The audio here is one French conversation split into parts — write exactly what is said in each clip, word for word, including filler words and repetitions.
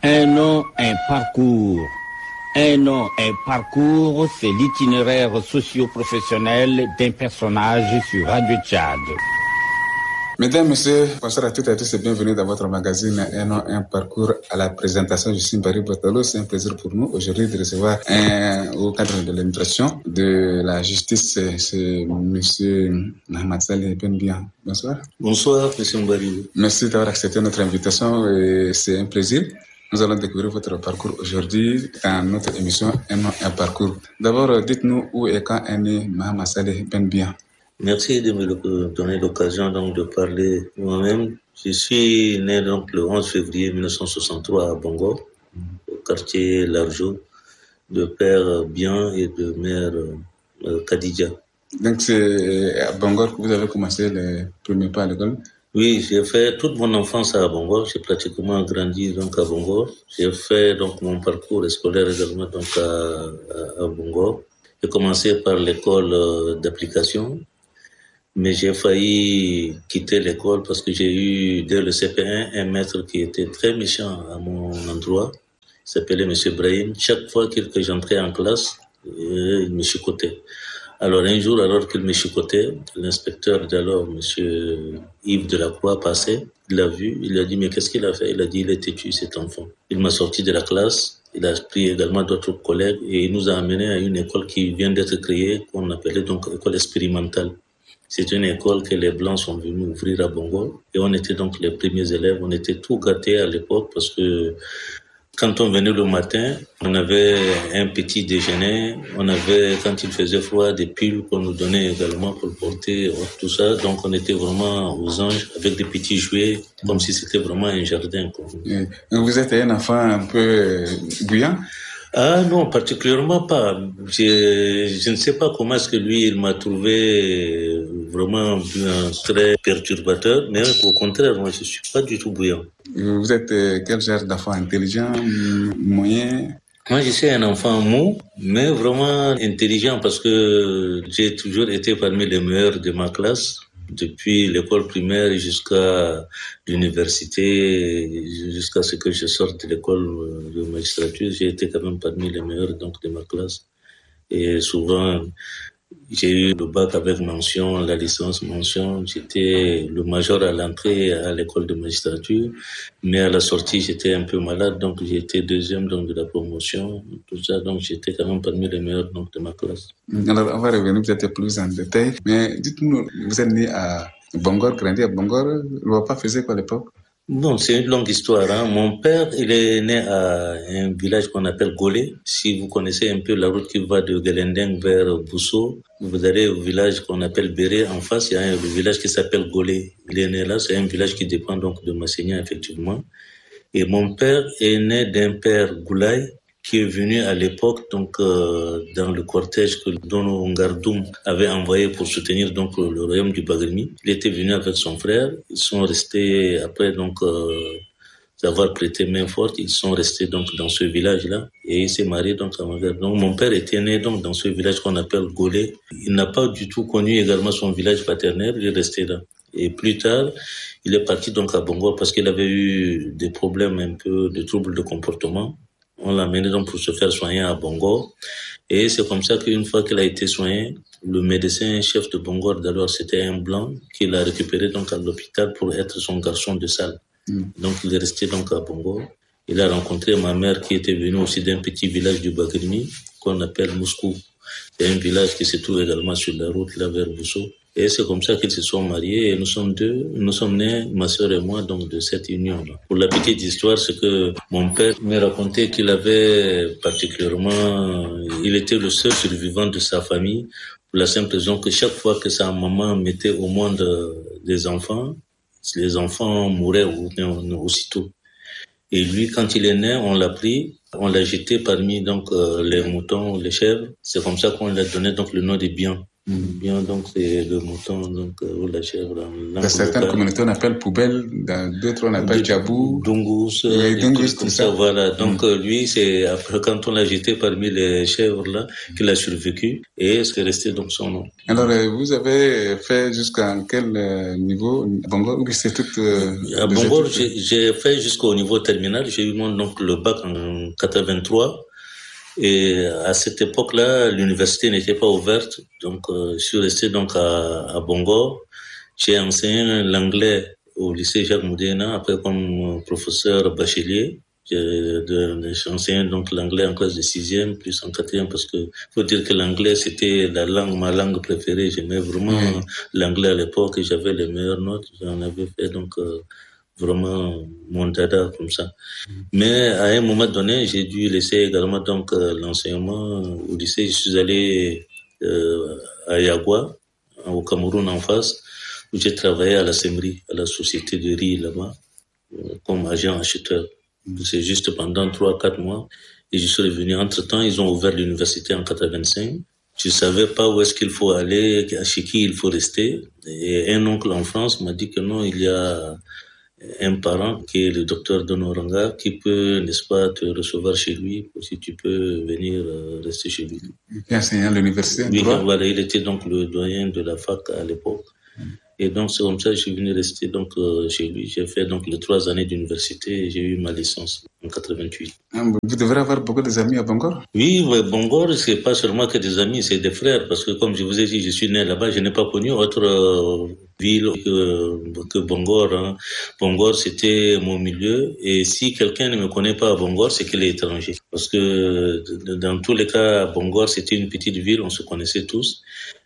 Un nom, un parcours. Un nom, un parcours, c'est l'itinéraire socio-professionnel d'un personnage sur Radio Tchad. Mesdames, Messieurs, bonsoir à toutes et à tous et bienvenue dans votre magazine Un nom, un parcours à la présentation. Je suis Barry Botalo. C'est un plaisir pour nous aujourd'hui de recevoir un, au cadre de l'immigration de la justice, c'est Monsieur Mohamed Saleh Benbia. Bonsoir. Bonsoir, Monsieur Mbari. Merci d'avoir accepté notre invitation et c'est un plaisir. Nous allons découvrir votre parcours aujourd'hui dans notre émission Un nom, un parcours. D'abord, dites-nous où et quand est né Mohamed Saleh Benbia. Merci de me donner l'occasion donc de parler moi-même. Je suis né donc le onze février mille neuf cent soixante-trois à Bongo, au quartier Larjo, de père Bien et de mère euh, Khadija. Donc c'est à Bongo que vous avez commencé les premiers pas à l'école? Oui, j'ai fait toute mon enfance à Bongo. J'ai pratiquement grandi donc à Bongo. J'ai fait donc mon parcours scolaire également donc à, à, à Bongo. J'ai commencé par l'école d'application. Mais j'ai failli quitter l'école parce que j'ai eu, dès le C P un, un maître qui était très méchant à mon endroit. Il s'appelait Monsieur Brahim. Chaque fois que j'entrais en classe, il me chicotait. Alors un jour, alors qu'il me chicotait, l'inspecteur d'alors, Monsieur Yves Delacroix, passait. Il l'a vu, il a dit, mais qu'est-ce qu'il a fait? Il a dit, il est têtu, cet enfant. Il m'a sorti de la classe. Il a pris également d'autres collègues et il nous a amenés à une école qui vient d'être créée, qu'on appelait donc école expérimentale. C'est une école que les Blancs sont venus ouvrir à Bongo et on était donc les premiers élèves. On était tout gâtés à l'époque parce que quand on venait le matin, on avait un petit déjeuner, on avait, quand il faisait froid, des piles qu'on nous donnait également pour porter, tout ça. Donc on était vraiment aux anges avec des petits jouets, comme si c'était vraiment un jardin, quoi. Et vous êtes un enfant un peu bouillant? Ah non, particulièrement pas. Je, je ne sais pas comment est-ce que lui, il m'a trouvé vraiment très perturbateur, mais au contraire, moi, je ne suis pas du tout bouillant. Vous êtes quel genre d'enfant? Intelligent, moyen? Moi, je suis un enfant mou, mais vraiment intelligent parce que j'ai toujours été parmi les meilleurs de ma classe. Depuis l'école primaire jusqu'à l'université, jusqu'à ce que je sorte de l'école de magistrature, j'ai été quand même parmi les meilleurs donc de ma classe. Et souvent, j'ai eu le bac avec mention, la licence mention. J'étais le major à l'entrée à l'école de magistrature, mais à la sortie, j'étais un peu malade, donc j'ai été deuxième donc de la promotion, tout ça. Donc j'étais quand même parmi les meilleurs donc de ma classe. Alors on va revenir peut-être plus en détail, mais dites-nous, vous êtes né à Bongor, grandi à Bongor, le papa faisait quoi à l'époque? Bon, c'est une longue histoire, hein. Mon père, il est né à un village qu'on appelle Golé. Si vous connaissez un peu la route qui va de Gelendeng vers Bousso, vous allez au village qu'on appelle Béré. En face, il y a un village qui s'appelle Golé. Il est né là, c'est un village qui dépend donc de Massénia, effectivement. Et mon père est né d'un père Goulaye, qui est venu à l'époque donc euh, dans le cortège que Dono Ngardoum avait envoyé pour soutenir donc le, le royaume du Bagrimi. Il était venu avec son frère. Ils sont restés après donc euh, avoir prêté main forte. Ils sont restés donc dans ce village-là et il s'est marié donc à Magar. Donc mon père était né donc dans ce village qu'on appelle Golé. Il n'a pas du tout connu également son village paternel. Il est resté là. Et plus tard, il est parti donc à Bongo parce qu'il avait eu des problèmes un peu de troubles de comportement. On l'a amené donc pour se faire soigner à Bongo. Et c'est comme ça qu'une fois qu'il a été soigné, le médecin chef de Bongo d'alors, c'était un blanc qu'il a récupéré donc à l'hôpital pour être son garçon de salle. Mm. Donc il est resté donc à Bongo. Il a rencontré ma mère qui était venue aussi d'un petit village du Bagrimi qu'on appelle Moscou. C'est un village qui se trouve également sur la route là vers Bousso. Et c'est comme ça qu'ils se sont mariés et nous sommes deux, nous sommes nés, ma sœur et moi, donc de cette union-là. Pour la petite histoire, c'est que mon père me racontait qu'il avait particulièrement, il était le seul survivant de sa famille, pour la simple raison que chaque fois que sa maman mettait au monde des enfants, les enfants mouraient aussitôt. Et lui, quand il est né, on l'a pris, on l'a jeté parmi donc euh, les moutons, les chèvres. C'est comme ça qu'on lui a donné donc le nom de Bien. Mmh. Bien, donc c'est le mouton, donc ou la chèvre. Dans certaines locale. Communautés, on appelle poubelle, dans d'autres, on appelle djabou. Dungus, oui, dungus, comme ça. ça. Voilà. Donc mmh. lui, c'est après quand on l'a jeté parmi les chèvres là qu'il a survécu et c'est resté donc son nom. Alors, vous avez fait jusqu'à quel niveau Bangor ou c'est tout euh, À Bangor, j'ai, j'ai fait jusqu'au niveau terminal. J'ai eu mon donc le bac en quatre-vingt-trois. Et à cette époque-là, l'université n'était pas ouverte, donc euh, je suis resté donc à, à Bangor. J'ai enseigné l'anglais au lycée Jacques Moudéna, après comme professeur bachelier. J'ai, de, j'ai enseigné donc l'anglais en classe de sixième, plus en quatrième, parce que faut dire que l'anglais c'était la langue, ma langue préférée. J'aimais vraiment mmh. l'anglais à l'époque et j'avais les meilleures notes. J'en avais fait donc euh, vraiment mon dada comme ça. Mais à un moment donné, j'ai dû laisser également donc euh, l'enseignement au lycée. Je suis allé euh, à Yagua, au Cameroun en face, où j'ai travaillé à la Semri, à la société de riz là-bas, euh, comme agent acheteur. C'est juste pendant trois, quatre mois. Et je suis revenu. Entre-temps, ils ont ouvert l'université en quatre-vingt-cinq. Je savais pas où est-ce qu'il faut aller, chez qui il faut rester. Et un oncle en France m'a dit que non, il y a un parent qui est le docteur Donoranga qui peut, n'est-ce pas, te recevoir chez lui si tu peux venir euh, rester chez lui. Il enseignait à l'université. Oui, voilà, il était donc le doyen de la fac à l'époque. Mm. Et donc c'est comme ça que je suis venu rester donc euh, chez lui. J'ai fait donc les trois années d'université et j'ai eu ma licence en quatre-vingt-huit. Vous devrez avoir beaucoup d'amis à Bangor? Oui, mais Bangor, c'est pas seulement que des amis, c'est des frères. Parce que comme je vous ai dit, je suis né là-bas, je n'ai pas connu autre euh, ville que, que Bangor. Hein. Bangor, c'était mon milieu. Et si quelqu'un ne me connaît pas à Bangor, c'est qu'il est étranger. Parce que dans tous les cas, Bangor, c'était une petite ville, on se connaissait tous.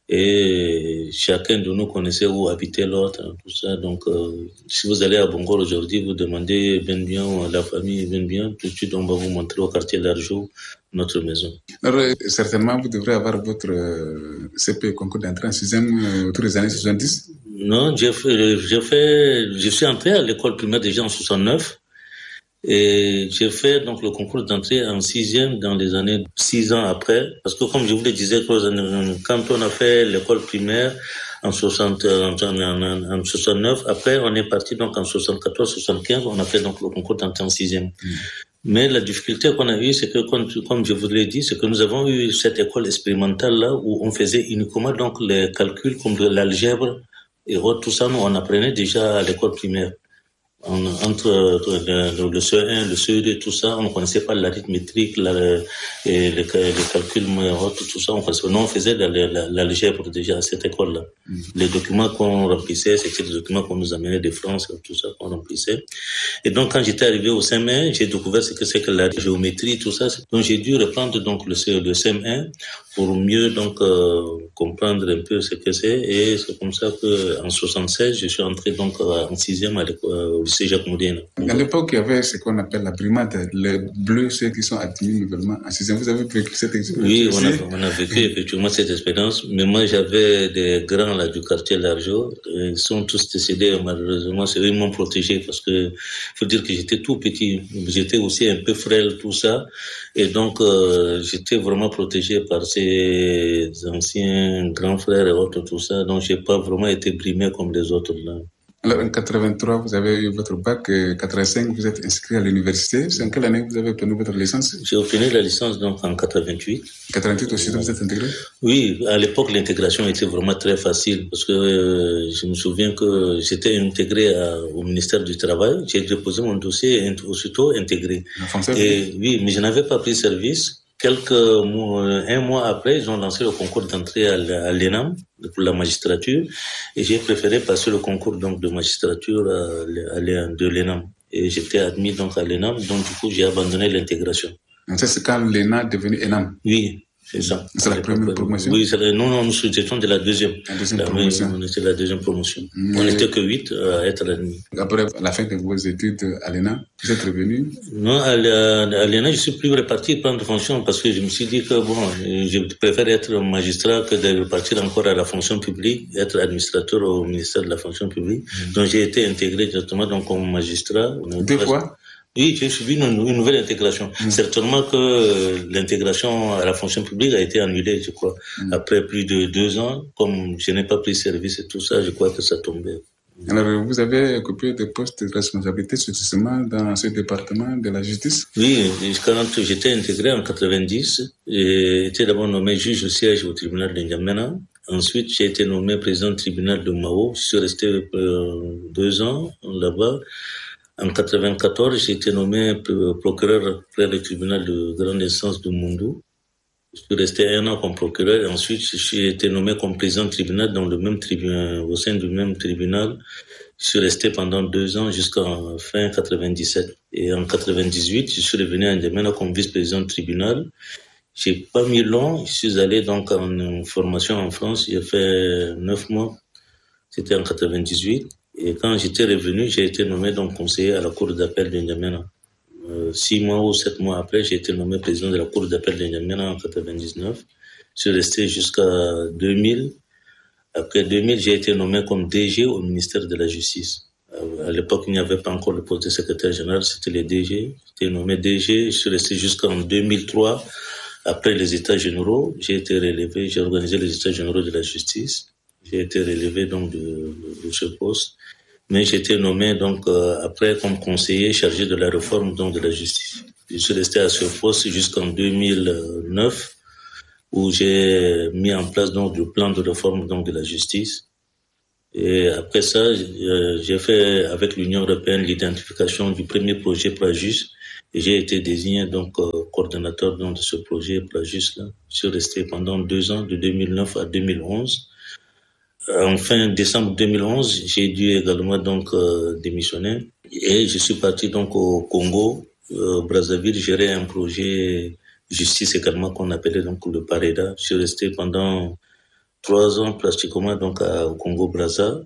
Et chacun de nous connaissait où habitait l'autre, tout ça. Donc, euh, si vous allez à Bangor aujourd'hui, vous demandez bien bien à la famille, bien bien, tout de suite on va vous montrer au quartier Largeau notre maison. Alors, certainement, vous devrez avoir votre euh, C P concours d'entrée en sixième euh, autour des années soixante-dix. Non, j'ai fait, j'ai fait, je suis entré à l'école primaire déjà en soixante-neuf. Et j'ai fait donc le concours d'entrée en sixième dans les années six ans après, parce que comme je vous le disais, quand on a fait l'école primaire en soixante, en, en, en soixante-neuf, après on est parti donc en soixante-quatorze, soixante-quinze, on a fait donc le concours d'entrée en sixième. Mmh. Mais la difficulté qu'on a eue, c'est que comme, comme je vous l'ai dit, c'est que nous avons eu cette école expérimentale là où on faisait uniquement donc les calculs comme de l'algèbre et autres, tout ça, nous on apprenait déjà à l'école primaire. En, entre le, le C E un, le C E deux, tout ça, on ne connaissait pas l'arithmétique, la, et les, les calculs, tout ça. On connaissait, non, on faisait l'algèbre déjà à cette école-là. Mm. Les documents qu'on remplissait, c'était des documents qu'on nous amenait de France, tout ça qu'on remplissait. Et donc, quand j'étais arrivé au C M un, j'ai découvert ce que c'est que la géométrie, tout ça. Donc, j'ai dû reprendre donc le, le C M un pour mieux donc euh, comprendre un peu ce que c'est. Et c'est comme ça que en soixante-seize, je suis entré donc en sixième à l'école. C'est Jacques Moudéna. À l'époque, il y avait ce qu'on appelle la primate, les bleus, ceux qui sont admis nouvellement en sixième. Vous avez vécu cette expérience? Oui, on a, on a vécu effectivement cette expérience. Mais moi, j'avais des grands là du quartier Largeau. Ils sont tous décédés, malheureusement. C'est eux qui m'ont protégé parce que faut dire que j'étais tout petit. J'étais aussi un peu frêle, tout ça. Et donc, euh, j'étais vraiment protégé par ces anciens grands frères et autres, tout ça. Donc, j'ai pas vraiment été brimé comme les autres là. Alors, en quatre-vingt-trois, vous avez eu votre bac, en quatre-vingt-cinq, vous êtes inscrit à l'université. C'est en quelle année vous avez obtenu votre licence? J'ai obtenu la licence donc en quatre-vingt-huit. quatre-vingt-huit aussi, vous êtes intégré? Oui, à l'époque, l'intégration était vraiment très facile parce que euh, je me souviens que j'étais intégré à, au ministère du Travail. J'ai déposé mon dossier et aussitôt intégré. Et oui, mais je n'avais pas pris service. Quelques mois, un mois après, ils ont lancé le concours d'entrée à l'E N A M pour la magistrature et j'ai préféré passer le concours donc de magistrature à, à, de l'E N A M et j'étais admis donc à l'E N A M, donc du coup j'ai abandonné l'intégration. Donc ça c'est quand l'E N A est devenu E N A M? Oui. C'est ça. C'est la première promotion? Oui, c'est la, non, non, nous étions de la deuxième. La deuxième la, promotion. On était de la deuxième promotion. Mais... On n'était que huit à être admis. Après la fin de vos études à l'E N A, vous êtes revenu? Non, à l'E N A, je suis plus reparti prendre fonction parce que je me suis dit que bon, je préfère être magistrat que de repartir encore à la fonction publique, être administrateur au ministère de la fonction publique. Mmh. Donc j'ai été intégré directement donc comme magistrat. Deux fois? Oui, j'ai subi une, une nouvelle intégration. Mmh. Certainement que l'intégration à la fonction publique a été annulée, je crois. Mmh. Après plus de deux ans, comme je n'ai pas pris service et tout ça, je crois que ça tombait. Alors, vous avez occupé des postes de responsabilité successivement dans ce département de la justice? Oui, quand j'étais intégré en quatre-vingt-dix, j'ai été d'abord nommé juge au siège au tribunal de N'Djamena. Ensuite, j'ai été nommé président du tribunal de Mao. Je suis resté euh, deux ans là-bas. En quatre-vingt-quatorze, j'ai été nommé procureur près du tribunal de grande instance de Moundou. Je suis resté un an comme procureur et ensuite je suis été nommé comme président du tribunal dans le même tribunal, au sein du même tribunal. Je suis resté pendant deux ans jusqu'en fin quatre-vingt-dix-sept. Et en quatre-vingt-dix-huit, je suis revenu à N'Djamena comme vice-président du tribunal. J'ai pas mis long. Je suis allé donc en formation en France. J'ai fait neuf mois. C'était en quatre-vingt-dix-huit. Et quand j'étais revenu, j'ai été nommé donc conseiller à la cour d'appel de N'Djamena. Euh, six mois ou sept mois après, j'ai été nommé président de la cour d'appel de N'Djamena en quatre-vingt-dix-neuf. Je suis resté jusqu'à deux mille. Après deux mille, j'ai été nommé comme D G au ministère de la Justice. Euh, à l'époque, il n'y avait pas encore le poste de secrétaire général, c'était les D G. J'étais nommé D G, je suis resté jusqu'en deux mille trois. Après les États généraux, j'ai été relevé, j'ai organisé les États généraux de la justice. J'ai été relevé donc de, de, de ce poste. Mais j'ai été nommé donc euh, après comme conseiller chargé de la réforme donc de la justice. Je suis resté à ce poste jusqu'en deux mille neuf où j'ai mis en place donc le plan de réforme donc de la justice. Et après ça, euh, j'ai fait avec l'Union européenne l'identification du premier projet Plajus et j'ai été désigné donc euh, coordonnateur donc de ce projet Plajus là. Je suis resté pendant deux ans de deux mille neuf à deux mille onze. En fin décembre deux mille onze, j'ai dû également donc euh, démissionner et je suis parti donc au Congo, euh, Brazzaville, gérer un projet justice également qu'on appelait donc le Pareda. Je suis resté pendant trois ans pratiquement donc à, au Congo Brazza.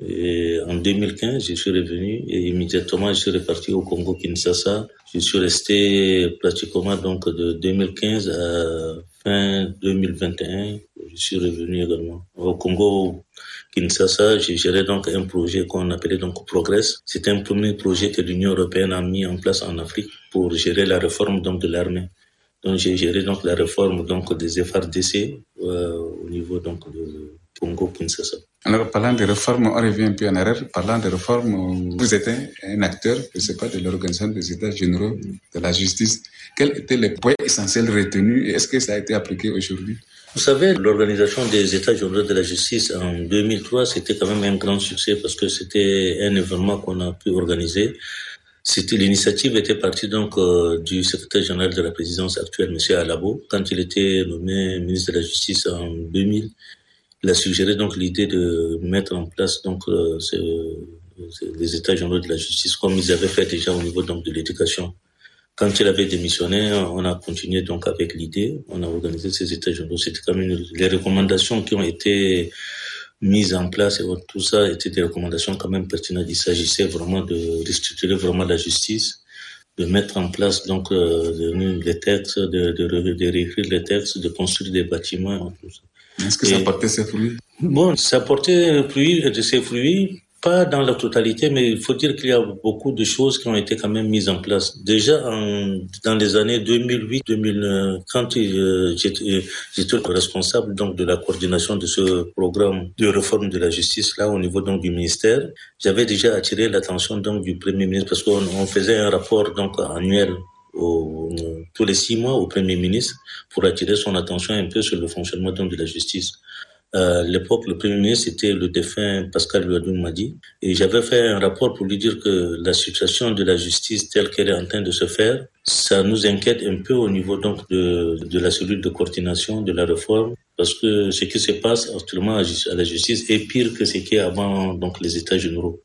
Et en deux mille quinze, je suis revenu et immédiatement je suis reparti au Congo Kinshasa. Je suis resté pratiquement donc de deux mille quinze à fin deux mille vingt et un. Je suis revenu également au Congo Kinshasa. J'ai géré donc un projet qu'on appelait donc Progress. C'était un premier projet que l'Union européenne a mis en place en Afrique pour gérer la réforme donc de l'armée. Donc j'ai géré donc la réforme donc des F R D C euh, au niveau donc de Congo Kinshasa. Alors, parlant de réformes, on revient un peu en arrière. Parlant de réformes, vous êtes un acteur, je ne sais pas, de l'Organisation des États généraux de la justice. Quels étaient les points essentiels retenus et est-ce que ça a été appliqué aujourd'hui? Vous savez, l'Organisation des États généraux de la justice en deux mille trois, c'était quand même un grand succès parce que c'était un événement qu'on a pu organiser. C'était, l'initiative était partie donc euh, du secrétaire général de la présidence actuelle, M. Alabo, quand il était nommé ministre de la Justice en deux mille. Il a suggéré donc l'idée de mettre en place donc euh, ce, ce, les États généraux de la justice comme ils avaient fait déjà au niveau donc de l'éducation. Quand il avait démissionné, on a continué donc avec l'idée, on a organisé ces États généraux. C'était quand même une, les recommandations qui ont été mises en place et tout ça étaient des recommandations quand même pertinentes. Il s'agissait vraiment de restructurer vraiment la justice, de mettre en place donc euh, de, les textes, de, de, de, de réécrire les textes, de construire des bâtiments, tout ça. Est-ce que ça portait ses fruits? Bon, ça portait fruits, de ses fruits, pas dans la totalité, mais il faut dire qu'il y a beaucoup de choses qui ont été quand même mises en place. Déjà, en, dans les années deux mille huit deux mille neuf, quand euh, j'étais, j'étais responsable donc de la coordination de ce programme de réforme de la justice là au niveau donc du ministère, j'avais déjà attiré l'attention donc du Premier ministre parce qu'on on faisait un rapport donc annuel Au, tous les six mois au Premier ministre pour attirer son attention un peu sur le fonctionnement donc, de la justice. Euh, à l'époque, le Premier ministre, c'était le défunt Pascal Louadoun Madi. Et j'avais fait un rapport pour lui dire que la situation de la justice telle qu'elle est en train de se faire, ça nous inquiète un peu au niveau donc de, de la cellule de coordination de la réforme. Parce que ce qui se passe actuellement à la justice est pire que ce qui est avant donc, les États généraux.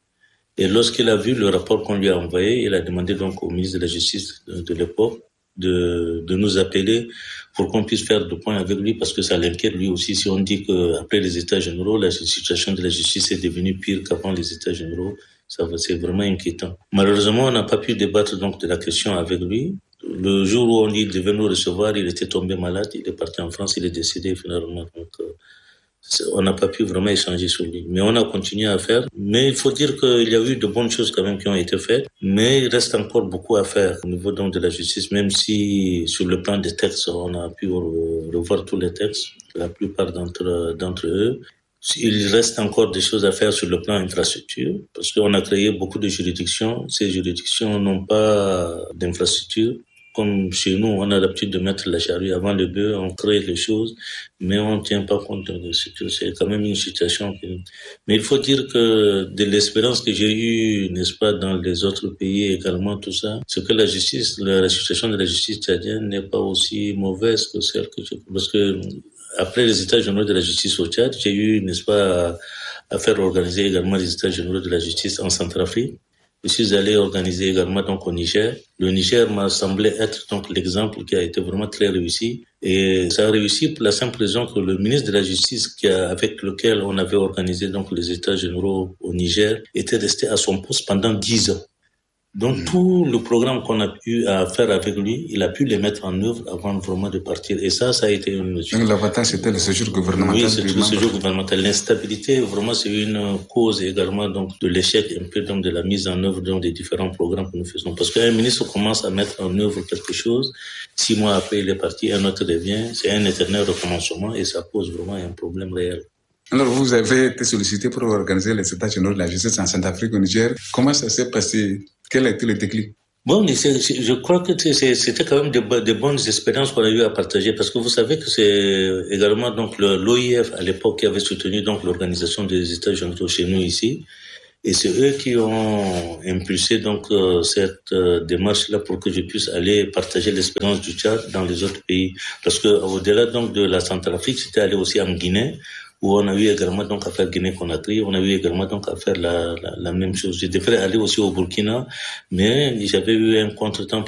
Et lorsqu'il a vu le rapport qu'on lui a envoyé, il a demandé donc au ministre de la Justice de, de l'époque de, de nous appeler pour qu'on puisse faire le point avec lui parce que ça l'inquiète lui aussi. Si on dit qu'après les États généraux, la situation de la justice est devenue pire qu'avant les États généraux, ça va, c'est vraiment inquiétant. Malheureusement, on n'a pas pu débattre donc de la question avec lui. Le jour où on dit qu'il devait nous recevoir, il était tombé malade, il est parti en France, il est décédé finalement. Donc, euh, on n'a pas pu vraiment échanger sur lui. Mais on a continué à faire. Mais il faut dire qu'il y a eu de bonnes choses quand même qui ont été faites. Mais il reste encore beaucoup à faire au niveau donc de la justice, même si sur le plan des textes, on a pu revoir tous les textes, la plupart d'entre, d'entre eux. Il reste encore des choses à faire sur le plan infrastructure, parce qu'on a créé beaucoup de juridictions. Ces juridictions n'ont pas d'infrastructure. Comme chez nous, on a l'habitude de mettre la charrue avant le bœuf, on crée les choses, mais on ne tient pas compte de ce que c'est quand même une situation. Que... Mais il faut dire que de l'expérience que j'ai eue, n'est-ce pas, dans les autres pays également, tout ça, c'est que la justice, la situation de la justice tchadienne n'est pas aussi mauvaise que celle que je... Parce que après les états généraux de la justice au Tchad, j'ai eu, n'est-ce pas, à, à faire organiser également les états généraux de la justice en Centrafrique. Je suis allé organiser également donc au Niger. Le Niger m'a semblé être donc l'exemple qui a été vraiment très réussi. Et ça a réussi pour la simple raison que le ministre de la Justice qui a, avec lequel on avait organisé donc les états généraux au Niger était resté à son poste pendant dix ans. Donc mmh. tout le programme qu'on a pu à faire avec lui, il a pu les mettre en œuvre avant vraiment de partir. Et ça, ça a été une mesure. Donc l'avantage, c'était le séjour gouvernemental. Oui, c'est le séjour gouvernemental. L'instabilité, vraiment, c'est une cause également donc de l'échec un peu donc de la mise en œuvre donc des différents programmes que nous faisons. Parce qu'un ministre commence à mettre en œuvre quelque chose, six mois après il est parti, un autre revient, c'est un éternel recommencement et ça pose vraiment un problème réel. Alors, vous avez été sollicité pour organiser les états généraux de la justice en Centrafrique, au Niger. Comment ça s'est passé? Quel a été le déclic? Bon, je crois que c'était quand même de, de bonnes expériences qu'on a eu à partager, parce que vous savez que c'est également donc l'O I F à l'époque qui avait soutenu donc l'organisation des états généraux chez nous ici. Et c'est eux qui ont impulsé donc euh, cette euh, démarche-là pour que je puisse aller partager l'expérience du Tchad dans les autres pays. Parce que au-delà donc de la Centrafrique, j'étais allé aussi en Guinée, où on a eu également donc à faire Guinée-Conakry, on a eu également donc à faire la, la, la même chose. J'ai devrais aller aussi au Burkina, mais j'avais eu un contretemps